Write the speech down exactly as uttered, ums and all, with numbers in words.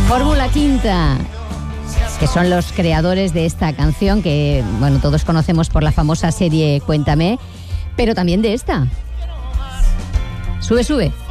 Fórmula Quinta, que son los creadores de esta canción que, bueno, todos conocemos por la famosa serie Cuéntame, pero también de esta. Sube, sube.